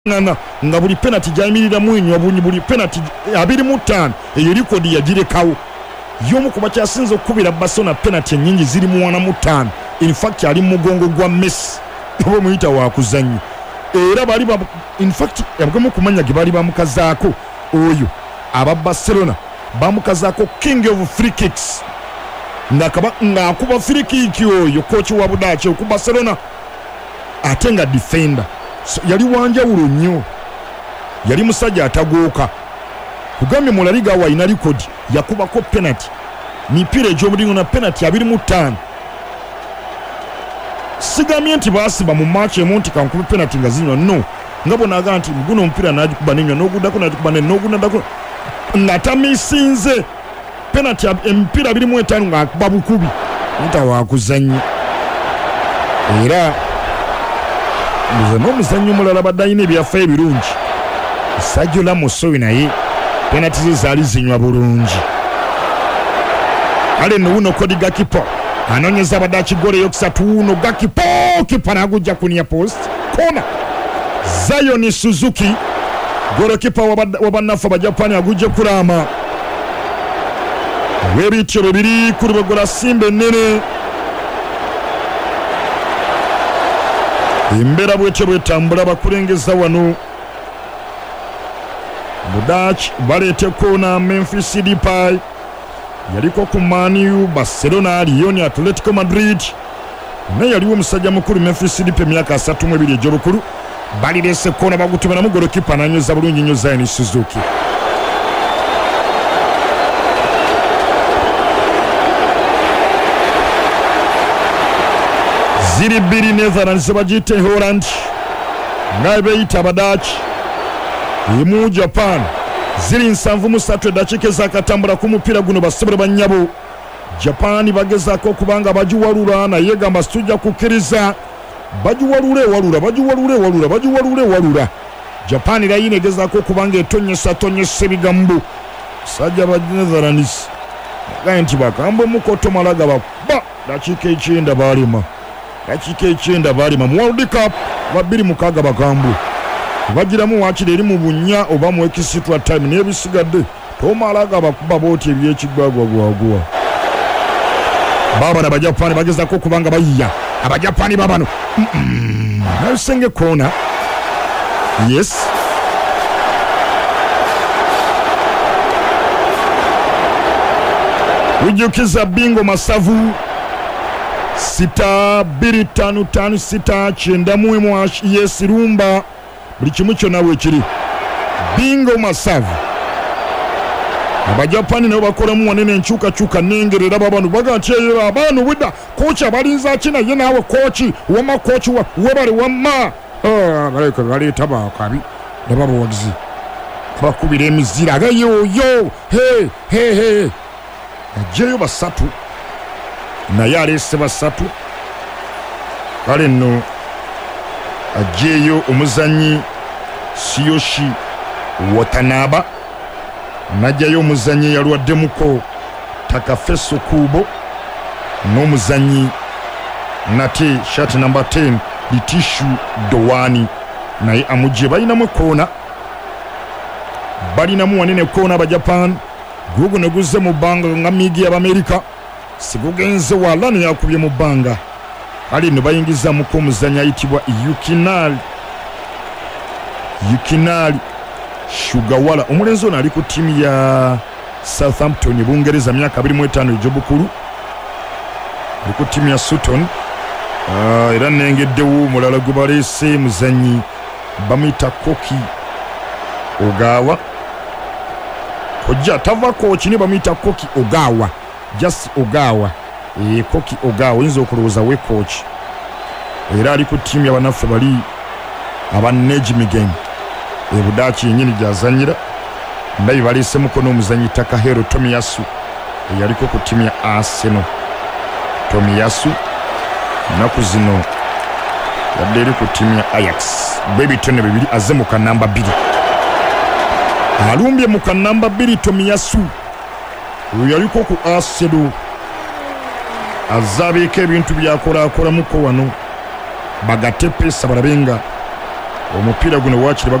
nga buli penalty jayimirira mwinyo buli penalty 25 eyo likodi yagirekawo yomu kuba kyasinze okukubira Barcelona penalty nyingi ziri mu 105 in fact ali mugongo gwa Messi obo muyita wa kuzannya era bali in fact yabagemu kumanya gibali bamukazaako oyo aba Barcelona bamukazaako king of free kicks nga akuba free kick oyo coach wa Budachi ku Barcelona atenga defender so, yali wanjawulo nnyo yali musajja atagooka kugambye mu La Liga wa ina record yakubako penalty mipira egy'omulingo na penalty 25 sigambye nti baasiba mu match emu nti kankuba penalty nga zinywa no nga bonaga nti guno omupira n'agikuba nenywa n'oguddako n'agikuba ne n'oguddako nga tamisinze penalty empira 25 ng'akuba bukubi nta wakuzannya era n'omuzannyo mulala baddayina ebyafa ebirungi Sergio Ramos naye penalty ze zaali zinywa bulungi kale nno wuno Cody Gakpo anoonyeza Budachi gole yokusatu wuno Gakpo kipa n'agujja ku near post kona Zion Suzuki golokipa wa bannafu Abajapani agujje kulama webityo bibiri kuli begola Simba ennene embeera bwetyo bwetambula bakulengeza wano Budachi baleete kona Memphis Depay yaliko ku Man U, Barcelona, Lyon, Atletico Madrid naye yaliwo omusajja mukulu Memphis Depay emyaka 32 egy'obukulu balireese kona bagutumira mu golokipa n'anyoza bulungi nnyo Zion Suzuki ziri bbiri Netherlands bagiyita Holland nga beeyita Budachi emu Japan ziri 7-3 eddakiika ezakatambula ku mupiira guno basobole bannyabo Japan bagezaako okubanga bagiwalula naye gamba situjja kukkiriza bagiwalula Japan erayina egezaako okubanga etonyesa ebigambo sajja ba Netherlands gaye nti bakambo mukoto malaga bakuba dakiika 9 balima mu World Cup wa 26 bakambo bagiramu wakiri eri mu bunya oba mu extra time n'ebisigadde tomalaga bakuba booti ebyekigwagwagwagwa baba n'Abajapani bagezaako okubanga bayiya Abajapani babano nayosenge kona yes wijukiza bingo masavu 6-2-5-5-6 yes rumba buli kimu kyonna weekiri bingo masavu Abajapani nabo bakolamu wanene enkyukakyuka nengerera babano baga nti abantu budda kochi abalinza kina ye naawe kochi wama kochi webali wama baleka baleeta bakabi nababawagizi bakubira emizira agayoyo he ajeyo basatu naye aleese basatu kale nno ajeyo omuzanyi Siyoshi Watanabe najjayo omuzanyi yalwaddemuko Takafeso Kubo n'omuzanyi nate shirt number 10 Litishu Dowani naye amujje balinamu kona balinamu wanene kona Abajapan gugu neguze mu bbanga nga migi y'Abamerika sigugenze wala ne yakubye mu bbanga ali ne bayingiza mu komuzanyi ayitibwa Yukinari Sugawala omulenzi ono ali ku ttiimu ya Southampton Bungereza myaka 25 egy'obukulu ali ku ttiimu ya Sutton era nengeddewo mulala gwe baleese muzanyi bamuyita Koki Ogawa kojja tava kochi ne bamuyita Koki Ogawa just Ogawa Koki Ogawa oyinza okulowooza we kochi era ali ku ttiimu y'abanafu bali aba Nijmegen Budachi yennyini gyazanyira ndabi baleese mukono omuzanyi Takahiro Tomiyasu eyaliko ku ttiimu ya Arsenal Tomiyasu naku zino yadde eri ku ttiimu ya Ajax bebitone bibiri aze mu kanamba 2 alumbye mu kanamba 2 Tomiyasu oyo yaliko ku Arsenal azabeeko ebintu byakolakolamuko wano bagatte pesa balabenga omupiira guno wakiri